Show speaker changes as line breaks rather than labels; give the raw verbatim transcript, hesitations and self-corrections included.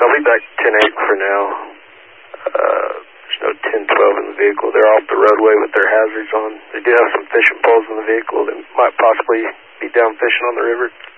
I'll be back ten eight for now. Uh, there's no ten twelve in the vehicle. They're off the roadway with their hazards on. They do have some fishing poles in the vehicle that might possibly be down fishing on the river.